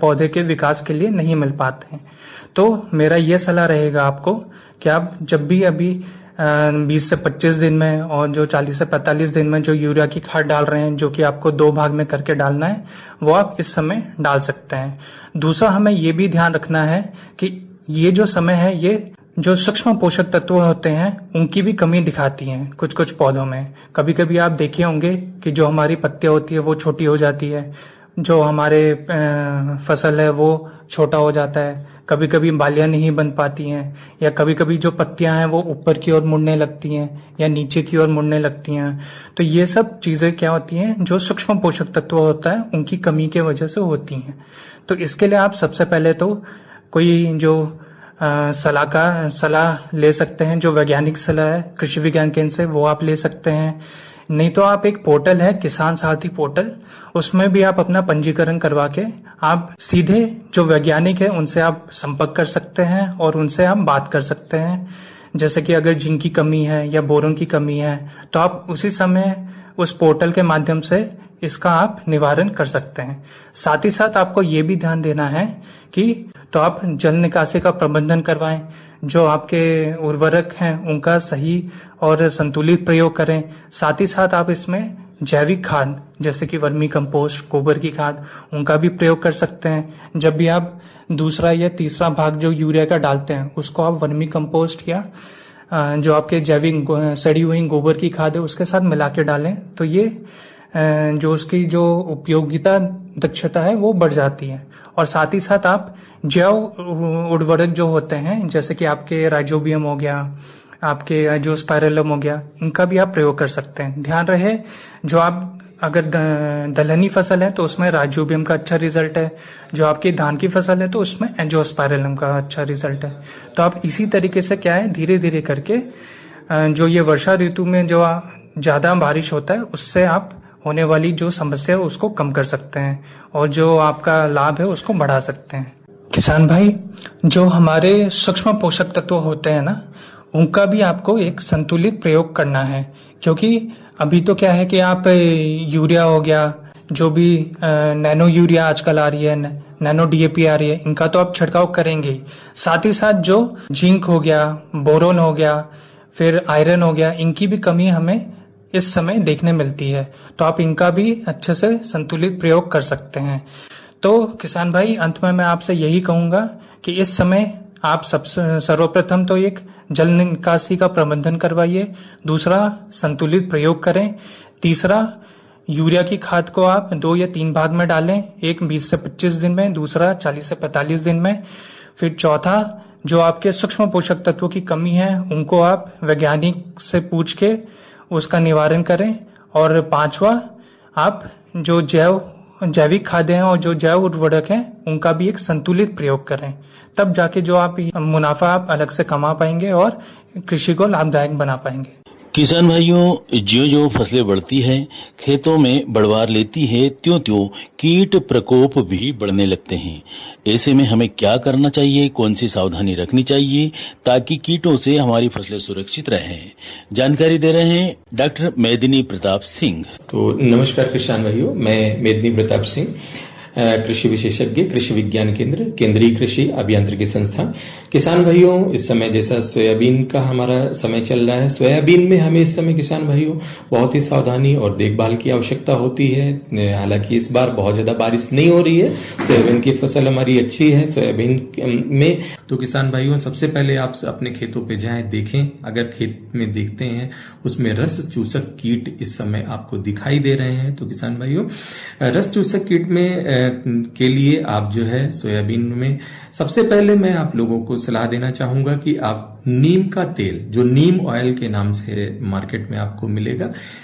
पौधे के विकास के लिए नहीं मिल पाते हैं। तो मेरा ये सलाह रहेगा आपको कि आप जब भी अभी 20 से 25 दिन में और जो 40 से 45 दिन में जो यूरिया की खाद डाल रहे हैं, जो कि आपको 2 भाग में करके डालना है, वो आप इस समय डाल सकते हैं। दूसरा, हमें ये भी ध्यान रखना है कि ये जो समय है, ये जो सूक्ष्म पोषक तत्व होते हैं उनकी भी कमी दिखाती हैं कुछ कुछ पौधों में। कभी कभी आप देखे होंगे कि जो हमारी पत्तियां होती है वो छोटी हो जाती है, जो हमारे फसल है वो छोटा हो जाता है, कभी कभी बालियां नहीं बन पाती हैं, या कभी कभी जो पत्तियां हैं वो ऊपर की ओर मुड़ने लगती हैं या नीचे की ओर मुड़ने लगती हैं। तो ये सब चीजें क्या होती हैं, जो सूक्ष्म पोषक तत्व होता है उनकी कमी के वजह से होती हैं। तो इसके लिए आप सबसे पहले तो कोई जो सलाह ले सकते हैं, जो वैज्ञानिक सलाह है कृषि विज्ञान केंद्र से, वो आप ले सकते हैं। नहीं तो आप एक पोर्टल है किसान साथी पोर्टल, उसमें भी आप अपना पंजीकरण करवा के आप सीधे जो वैज्ञानिक है उनसे आप संपर्क कर सकते हैं और उनसे आप बात कर सकते हैं। जैसे कि अगर जिंक की कमी है या बोरोन की कमी है तो आप उसी समय उस पोर्टल के माध्यम से इसका आप निवारण कर सकते हैं। साथ ही साथ आपको ये भी ध्यान देना है कि तो आप जल निकासी का प्रबंधन करवाएं, जो आपके उर्वरक हैं उनका सही और संतुलित प्रयोग करें। साथ ही साथ आप इसमें जैविक खाद जैसे कि वर्मी कंपोस्ट, गोबर की खाद, उनका भी प्रयोग कर सकते हैं। जब भी आप दूसरा या तीसरा भाग जो यूरिया का डालते हैं उसको आप वर्मी कंपोस्ट या जो आपके जैविक सड़ी हुई गोबर की खाद है उसके साथ मिला के डालें, तो ये जो उसकी जो उपयोगिता दक्षता है वो बढ़ जाती है। और साथ ही साथ आप जैव उर्वरक जो होते हैं जैसे कि आपके राइजोबियम हो गया, आपके जो स्पाइरलम हो गया, इनका भी आप प्रयोग कर सकते हैं। ध्यान रहे, जो आप अगर दलहनी फसल है तो उसमें राइजोबियम का अच्छा रिजल्ट है, जो आपकी धान की फसल है तो उसमें एंजियोस्पाइरलम का अच्छा रिजल्ट है। तो आप इसी तरीके से क्या है, धीरे धीरे करके जो ये वर्षा ऋतु में जो ज्यादा बारिश होता है उससे आप होने वाली जो समस्या है उसको कम कर सकते हैं और जो आपका लाभ है उसको बढ़ा सकते हैं। किसान भाई, जो हमारे सूक्ष्म पोषक तत्व होते हैं ना, उनका भी आपको एक संतुलित प्रयोग करना है। क्योंकि अभी तो क्या है कि आप यूरिया हो गया, जो भी नैनो यूरिया आजकल आ रही है, नैनो डीएपी आ रही है, इनका तो आप छिड़काव करेंगे ही। साथ ही साथ जो जिंक हो गया, बोरोन हो गया, फिर आयरन हो गया, इनकी भी कमी हमें इस समय देखने मिलती है। तो आप इनका भी अच्छे से संतुलित प्रयोग कर सकते हैं। तो किसान भाई, अंत में मैं आपसे यही कहूंगा कि इस समय आप सर्वप्रथम तो एक जल निकासी का प्रबंधन करवाइए, दूसरा संतुलित प्रयोग करें, तीसरा यूरिया की खाद को आप 2 या 3 भाग में डालें, एक 20 से 25 दिन में, दूसरा 40 से 45 दिन में। फिर चौथा, जो आपके सूक्ष्म पोषक तत्वों की कमी है उनको आप वैज्ञानिक से पूछ के उसका निवारण करें। और पांचवा, आप जो जैविक खाद्य हैं और जो जैव उर्वरक हैं उनका भी एक संतुलित प्रयोग करें। तब जाके जो आप मुनाफा आप अलग से कमा पाएंगे और कृषि को लाभदायक बना पाएंगे। किसान भाइयों, ज्यों ज्यों फसलें बढ़ती हैं, खेतों में बढ़वार लेती है, त्यों त्यों कीट प्रकोप भी बढ़ने लगते हैं। ऐसे में हमें क्या करना चाहिए, कौन सी सावधानी रखनी चाहिए ताकि कीटों से हमारी फसलें सुरक्षित रहें? जानकारी दे रहे हैं डॉक्टर मेदिनी प्रताप सिंह। तो नमस्कार किसान भाइयों, मैं मेदिनी प्रताप सिंह, कृषि विशेषज्ञ, कृषि विज्ञान केंद्र, केंद्रीय कृषि अभियांत्रिकी संस्थान। किसान भाइयों, इस समय जैसा सोयाबीन का हमारा समय चल रहा है, सोयाबीन में हमें इस समय किसान भाइयों बहुत ही सावधानी और देखभाल की आवश्यकता होती है। हालांकि इस बार बहुत ज्यादा बारिश नहीं हो रही है, सोयाबीन की फसल हमारी अच्छी है सोयाबीन में। तो किसान भाइयों, सबसे पहले आप अपने खेतों पे जाएं, देखें, अगर खेत में देखते हैं उसमें रस चूसक कीट इस समय आपको दिखाई दे रहे हैं तो किसान भाइयों, रस चूसक कीट में के लिए आप जो है सोयाबीन में सबसे पहले मैं आप लोगों को सलाह देना चाहूंगा कि आप नीम का तेल, जो नीम ऑयल के नाम से मार्केट में आपको मिलेगा,